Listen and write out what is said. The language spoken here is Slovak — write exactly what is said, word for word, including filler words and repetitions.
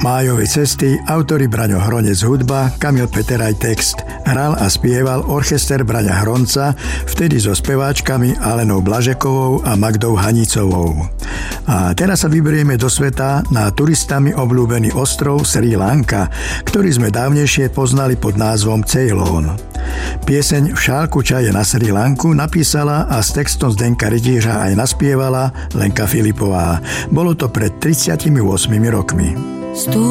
Májové cesty, autori Braňo Hronec hudba, Kamil Peteraj text. Hral a spieval orchester Braňa Hronca, vtedy so speváčkami Alenou Blažekovou a Magdou Hanicovou. A teraz sa vyberieme do sveta na turistami obľúbený ostrov Srí Lanka, ktorý sme dávnejšie poznali pod názvom Ceylon. Pieseň V šálku čaje na Srí Lanku napísala a s textom Zdenka Rytířa aj naspievala Lenka Filipová. Bolo to pred tridsiatimi ôsmimi rokmi.